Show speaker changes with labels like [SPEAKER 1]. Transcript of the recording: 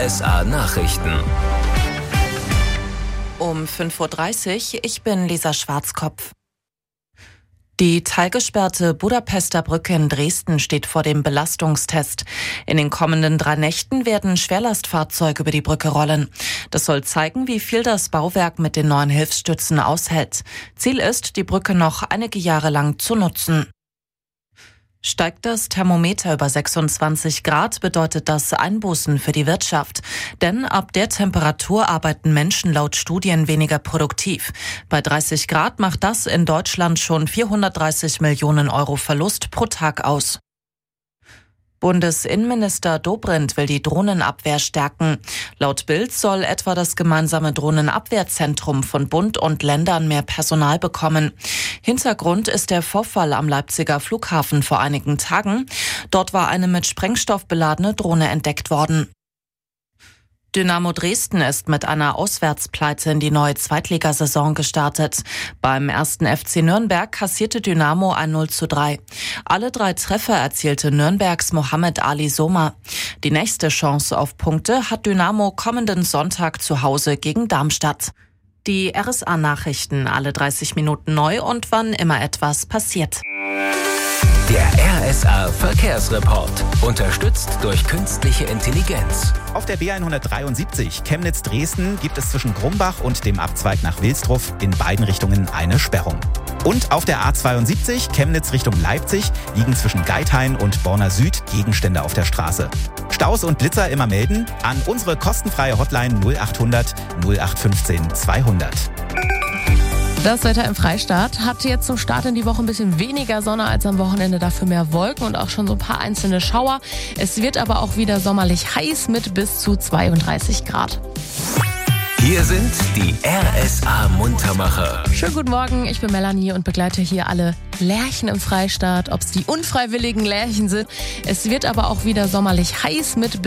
[SPEAKER 1] RSA Nachrichten.
[SPEAKER 2] Um 5:30 Uhr, ich bin Lisa Schwarzkopf. Die teilgesperrte Budapester Brücke in Dresden steht vor dem Belastungstest. In den kommenden 3 Nächten werden Schwerlastfahrzeuge über die Brücke rollen. Das soll zeigen, wie viel das Bauwerk mit den neuen Hilfsstützen aushält. Ziel ist, die Brücke noch einige Jahre lang zu nutzen. Steigt das Thermometer über 26 Grad, bedeutet das Einbußen für die Wirtschaft. Denn ab der Temperatur arbeiten Menschen laut Studien weniger produktiv. Bei 30 Grad macht das in Deutschland schon 430 Millionen Euro Verlust pro Tag aus. Bundesinnenminister Dobrindt will die Drohnenabwehr stärken. Laut Bild soll etwa das gemeinsame Drohnenabwehrzentrum von Bund und Ländern mehr Personal bekommen. Hintergrund ist der Vorfall am Leipziger Flughafen vor einigen Tagen. Dort war eine mit Sprengstoff beladene Drohne entdeckt worden. Dynamo Dresden ist mit einer Auswärtspleite in die neue Zweitligasaison gestartet. Beim 1. FC Nürnberg kassierte Dynamo ein 0:3. Alle 3 Treffer erzielte Nürnbergs Mohamed Ali Soma. Die nächste Chance auf Punkte hat Dynamo kommenden Sonntag zu Hause gegen Darmstadt. Die RSA-Nachrichten alle 30 Minuten neu und wann immer etwas passiert.
[SPEAKER 1] Der RSA Verkehrsreport. Unterstützt durch künstliche Intelligenz.
[SPEAKER 3] Auf der B173 Chemnitz-Dresden gibt es zwischen Grumbach und dem Abzweig nach Wilsdruff in beiden Richtungen eine Sperrung. Und auf der A72 Chemnitz Richtung Leipzig liegen zwischen Geithain und Borna Süd Gegenstände auf der Straße. Staus und Blitzer immer melden an unsere kostenfreie Hotline 0800 0815 200.
[SPEAKER 4] Das Wetter im Freistaat hat jetzt zum Start in die Woche ein bisschen weniger Sonne als am Wochenende, dafür mehr Wolken und auch schon so ein paar einzelne Schauer. Es wird aber auch wieder sommerlich heiß mit bis zu 32 Grad.
[SPEAKER 1] Hier sind die RSA Muntermacher.
[SPEAKER 4] Schönen guten Morgen, ich bin Melanie und begleite hier alle Lerchen im Freistaat, ob es die unfreiwilligen Lerchen sind. Es wird aber auch wieder sommerlich heiß mit